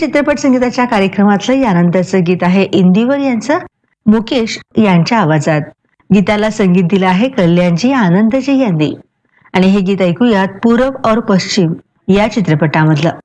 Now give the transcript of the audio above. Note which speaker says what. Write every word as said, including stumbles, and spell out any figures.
Speaker 1: चित्रपट संगीताच्या कार्यक्रमातलं यानंतरचं गीत आहे इंदिवर यांचं मुकेश यांच्या आवाजात. गीताला संगीत दिलं आहे कल्याणजी आनंदजी यांनी. आणि हे गीत ऐकूयात पूरब और पश्चिम या चित्रपटामधलं.